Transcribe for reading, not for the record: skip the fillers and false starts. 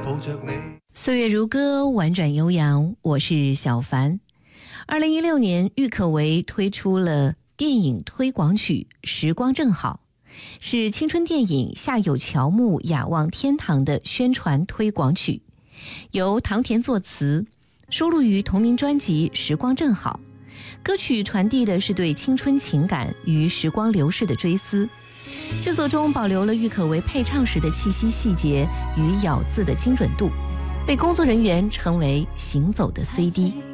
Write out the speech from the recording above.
岁月如歌，婉转悠扬，我是小凡。2016年，郁可唯推出了电影推广曲《时光正好》，是青春电影《夏有乔木，雅望天堂》的宣传推广曲，由唐田作词，收录于同名专辑《时光正好》。歌曲传递的是对青春情感与时光流逝的追思，制作中保留了郁可唯配唱时的气息细节与咬字的精准度，被工作人员称为行走的 CD。